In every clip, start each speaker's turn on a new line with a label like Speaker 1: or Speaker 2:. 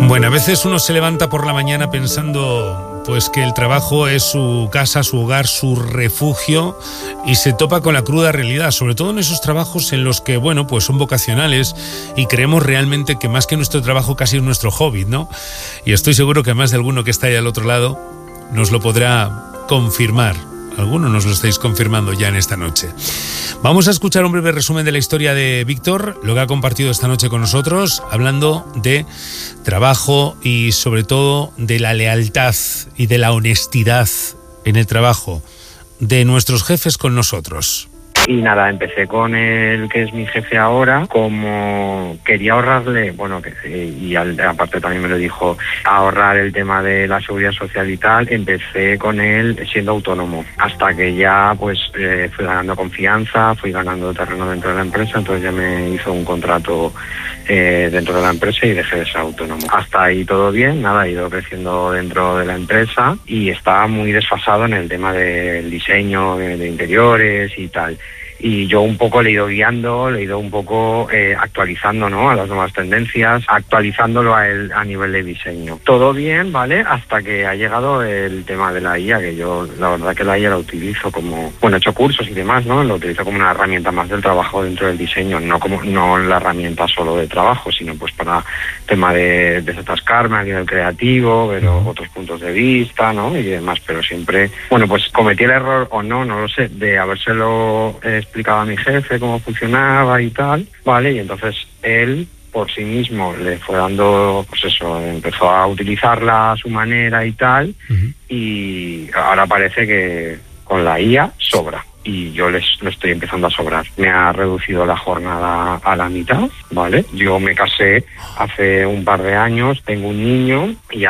Speaker 1: Bueno, a veces uno se levanta por la mañana pensando pues que el trabajo es su casa, su hogar, su refugio, y se topa con la cruda realidad, sobre todo en esos trabajos en los que, bueno, pues son vocacionales y creemos realmente que más que nuestro trabajo casi es nuestro hobby, ¿no? Y estoy seguro que más de alguno que está ahí al otro lado nos lo podrá confirmar. Algunos nos lo estáis confirmando ya en esta noche. Vamos a escuchar un breve resumen de la historia de Víctor, lo que ha compartido esta noche con nosotros, hablando de trabajo y sobre todo de la lealtad y de la honestidad en el trabajo de nuestros jefes con nosotros.
Speaker 2: Y nada, empecé con el que es mi jefe ahora, como quería ahorrarle, bueno, aparte también me lo dijo, ahorrar el tema de la seguridad social y tal, empecé con él siendo autónomo, hasta que ya pues fui ganando confianza, fui ganando terreno dentro de la empresa, entonces ya me hizo un contrato dentro de la empresa y dejé de ser autónomo. Hasta ahí todo bien, nada, he ido creciendo dentro de la empresa y estaba muy desfasado en el tema del diseño de interiores y tal. Y yo un poco le he ido guiando, le he ido un poco actualizando, ¿no?, a las nuevas tendencias, actualizándolo a él a nivel de diseño. Todo bien, ¿vale? Hasta que ha llegado el tema de la IA, que yo la verdad que la IA la utilizo como, bueno, he hecho cursos y demás, ¿no? Lo utilizo como una herramienta más del trabajo dentro del diseño, no la herramienta solo de trabajo, sino pues para tema de desatascarme a nivel creativo, ver otros puntos de vista, ¿no?, y demás, pero siempre, bueno, pues cometí el error o no lo sé, de habérselo explicaba a mi jefe cómo funcionaba y tal, ¿vale? Y entonces él por sí mismo le fue dando, pues eso, empezó a utilizarla a su manera y tal, y ahora parece que con la IA sobra. Y yo lo estoy empezando a sobrar. Me ha reducido la jornada a la mitad, ¿vale? Yo me casé hace un par de años, tengo un niño y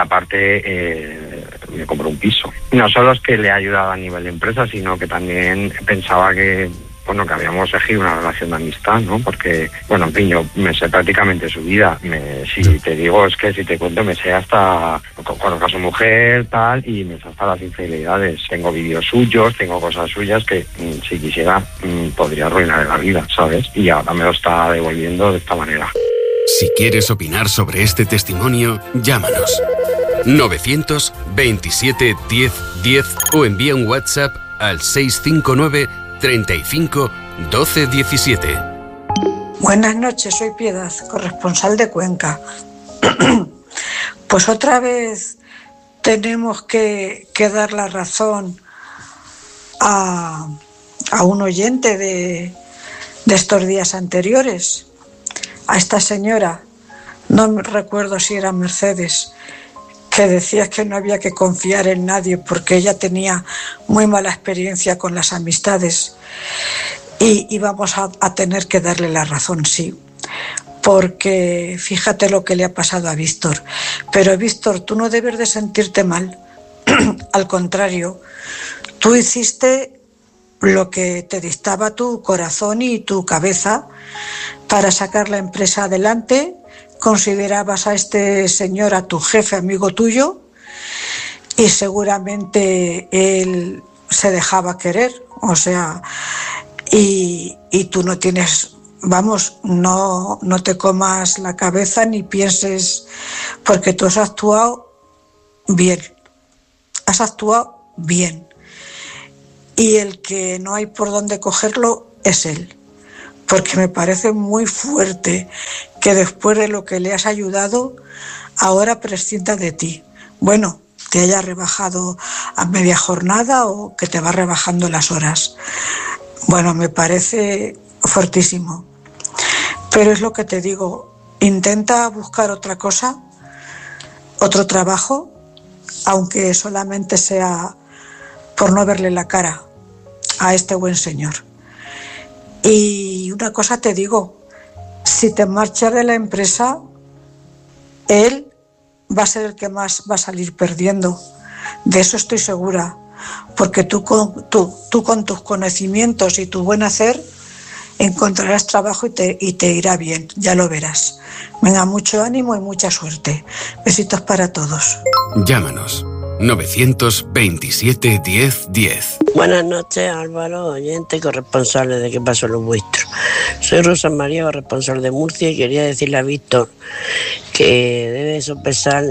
Speaker 2: aparte me compré un piso. No solo es que le he ayudado a nivel de empresa, sino que también pensaba que, bueno, que habíamos elegido una relación de amistad, ¿no? Porque, bueno, en fin, yo me sé prácticamente su vida. Si te digo, es que si te cuento, me sé hasta, conozco a su mujer, tal, y me sé hasta las infidelidades. Tengo vídeos suyos, tengo cosas suyas que, si quisiera, podría arruinar la vida, ¿sabes? Y ahora me lo está devolviendo de esta manera.
Speaker 3: Si quieres opinar sobre este testimonio, llámanos. 927 10 10 o envía un WhatsApp al 659 35 12 17.
Speaker 4: Buenas noches, soy Piedad, corresponsal de Cuenca. Pues otra vez tenemos que dar la razón a un oyente de estos días anteriores, a esta señora, no recuerdo si era Mercedes, que decía que no había que confiar en nadie porque ella tenía muy mala experiencia con las amistades, y vamos a tener que darle la razón, sí, porque fíjate lo que le ha pasado a Víctor. Pero Víctor, tú no debes de sentirte mal, al contrario, tú hiciste lo que te dictaba tu corazón y tu cabeza para sacar la empresa adelante. Considerabas a este señor, a tu jefe, amigo tuyo, y seguramente él se dejaba querer, o sea, y tú no tienes, vamos, no te comas la cabeza ni pienses, porque tú has actuado bien, y el que no hay por dónde cogerlo es él. Porque me parece muy fuerte que después de lo que le has ayudado, ahora prescinda de ti. Bueno, te haya rebajado a media jornada o que te va rebajando las horas. Bueno, me parece fuertísimo. Pero es lo que te digo, intenta buscar otra cosa, otro trabajo, aunque solamente sea por no verle la cara a este buen señor. Y una cosa te digo, si te marchas de la empresa, él va a ser el que más va a salir perdiendo. De eso estoy segura, porque tú con tus conocimientos y tu buen hacer encontrarás trabajo y te irá bien, ya lo verás. Venga, mucho ánimo y mucha suerte. Besitos para todos.
Speaker 3: Llámanos 927 10 10.
Speaker 5: Buenas noches, Álvaro, oyente corresponsable de ¿Qué pasó lo vuestro? Soy Rosa María, responsable de Murcia, y quería decirle a Víctor que debe sopesar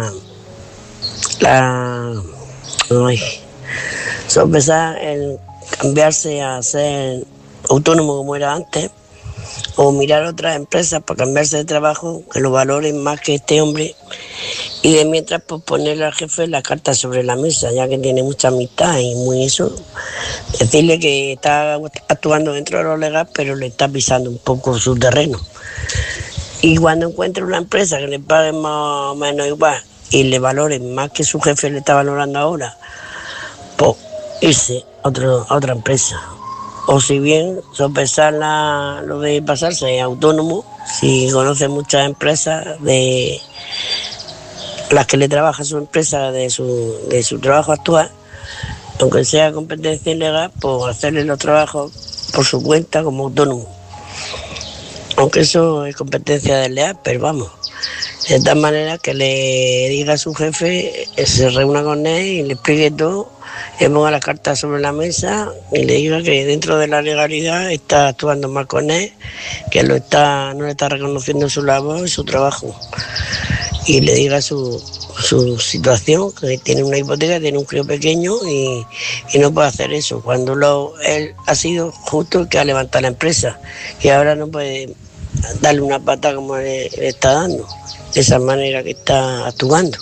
Speaker 5: sopesar el cambiarse a ser autónomo como era antes, o mirar otras empresas para cambiarse de trabajo que lo valoren más que este hombre, y de mientras pues ponerle al jefe la carta sobre la mesa, ya que tiene mucha amistad y muy eso, decirle que está actuando dentro de lo legal, pero le está pisando un poco su terreno. Y cuando encuentre una empresa que le pague más o menos igual y le valoren más que su jefe le está valorando ahora, pues irse a otra empresa. O si bien sopesar lo de pasarse autónomo, si conoce muchas empresas de las que le trabaja su empresa de su trabajo actual, aunque sea competencia ilegal, pues hacerle los trabajos por su cuenta como autónomo. Aunque eso es competencia desleal, pero vamos, de tal manera que le diga a su jefe, se reúna con él y le explique todo, le ponga las cartas sobre la mesa y le diga que dentro de la legalidad está actuando mal con él, que no le está reconociendo su labor y su trabajo. Y le diga su situación, que tiene una hipoteca, tiene un crío pequeño y no puede hacer eso, cuando él ha sido justo el que ha levantado la empresa, y ahora no puede darle una pata como le está dando, de esa manera que está actuando.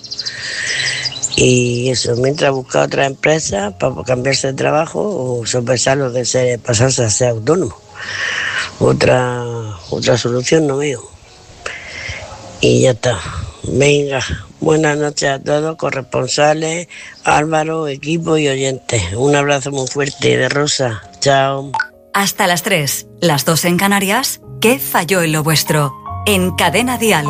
Speaker 5: Y eso, mientras busca otra empresa para cambiarse de trabajo o sopesar lo de pasarse a ser autónomo. Otra solución no veo. Y ya está. Venga, buenas noches a todos, corresponsales, Álvaro, equipo y oyentes. Un abrazo muy fuerte de Rosa. Chao.
Speaker 6: Hasta las 3, las 2 en Canarias. ¿Qué falló en lo vuestro? En Cadena Dial.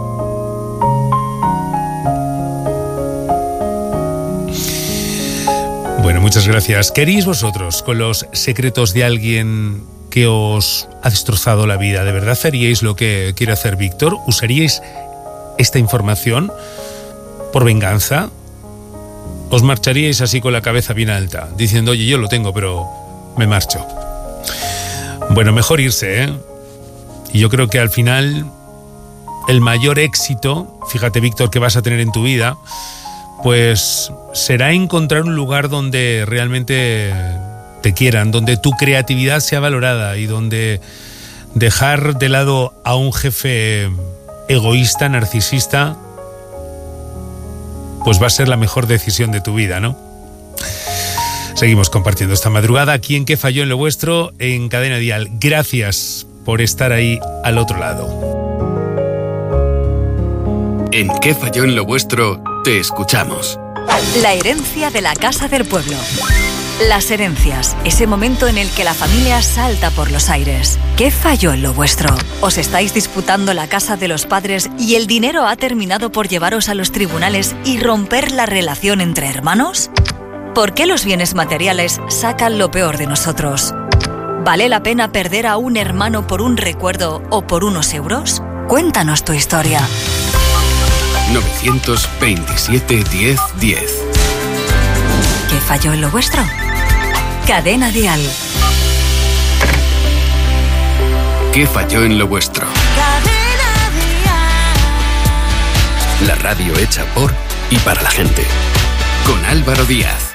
Speaker 1: Bueno, muchas gracias. ¿Qué haríais vosotros con los secretos de alguien que os ha destrozado la vida? ¿De verdad haríais lo que quiere hacer Víctor? ¿Usaríais esta información por venganza? ¿Os marcharíais así con la cabeza bien alta, diciendo, oye, yo lo tengo, pero me marcho? Bueno, mejor irse, ¿eh? Y yo creo que al final el mayor éxito, fíjate, Víctor, que vas a tener en tu vida, pues será encontrar un lugar donde realmente te quieran, donde tu creatividad sea valorada y donde dejar de lado a un jefe egoísta, narcisista, pues va a ser la mejor decisión de tu vida, ¿no? Seguimos compartiendo esta madrugada aquí en ¿Qué falló en lo vuestro? En Cadena Dial. Gracias por estar ahí al otro lado.
Speaker 3: En ¿Qué falló en lo vuestro? Te escuchamos.
Speaker 6: La herencia de la Casa del Pueblo. Las herencias, ese momento en el que la familia salta por los aires. ¿Qué falló en lo vuestro? ¿Os estáis disputando la casa de los padres y el dinero ha terminado por llevaros a los tribunales y romper la relación entre hermanos? ¿Por qué los bienes materiales sacan lo peor de nosotros? ¿Vale la pena perder a un hermano por un recuerdo o por unos euros? Cuéntanos tu historia.
Speaker 3: 927 10 10.
Speaker 6: ¿Qué falló en lo vuestro? Cadena Dial.
Speaker 3: ¿Qué falló en lo vuestro?
Speaker 6: Cadena Dial.
Speaker 3: La radio hecha por y para la gente. Con Álvaro Díaz.